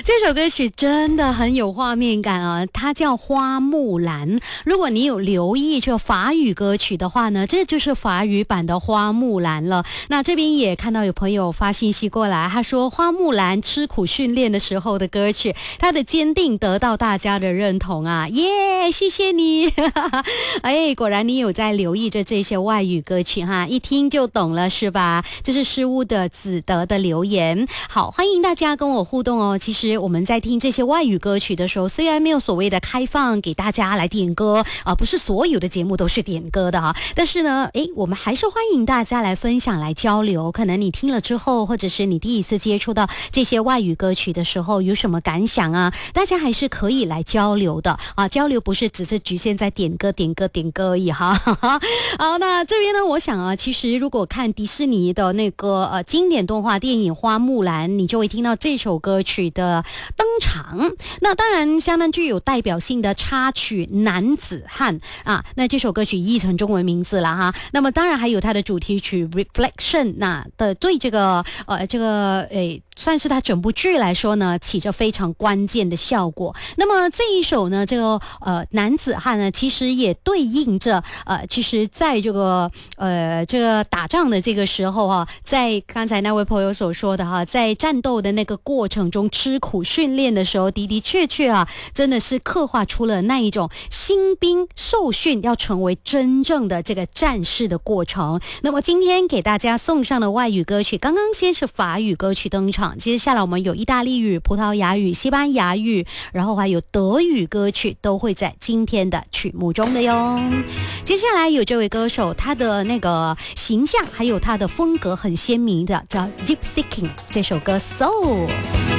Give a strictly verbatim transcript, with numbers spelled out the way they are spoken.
这首歌曲真的很有画面感啊，它叫《花木兰》。如果你有留意这法语歌曲的话呢，这就是法语版的《花木兰》了。那这边也看到有朋友发信息过来，他说花木兰吃苦训练的时候的歌曲，他的坚定得到大家的认同啊，耶，谢谢你。哎，果然你有在留意着这些外语歌曲哈，一听就懂了是吧？这是诗屋的子德的留言。好，欢迎大家跟我互动哦。其实我们在听这些外语歌曲的时候，虽然没有所谓的开放给大家来点歌啊、呃，不是所有的节目都是点歌的哈，但是呢，诶，我们还是欢迎大家来分享、来交流。可能你听了之后，或者是你第一次接触到这些外语歌曲的时候，有什么感想啊？大家还是可以来交流的啊。交流不是只是局限在点歌、点歌、点歌而已哈。好，那这边呢，我想啊，其实如果看迪士尼的那个呃经典动画电影《花木兰》，你就会听到这首歌曲的登场。那当然相当具有代表性的插曲《男子汉》啊，那这首歌曲译成中文名字了哈。那么当然还有它的主题曲《Reflection》，那的对这个呃这个诶算是它整部剧来说呢，起着非常关键的效果。那么这一首呢，这个呃男子汉呢，其实也对应着呃，其实在这个呃这个打仗的这个时候啊，在刚才那位朋友所说的哈，在战斗的那个过程中吃苦训练的时候，的的确确啊，真的是刻画出了那一种新兵受训要成为真正的这个战士的过程。那么今天给大家送上的外语歌曲，刚刚先是法语歌曲登场，接下来我们有意大利语、葡萄牙语、西班牙语，然后还有德语歌曲都会在今天的曲目中的哟。接下来有这位歌手，他的那个形象还有他的风格很鲜明的，叫 Gypsy King， 这首歌 Soul。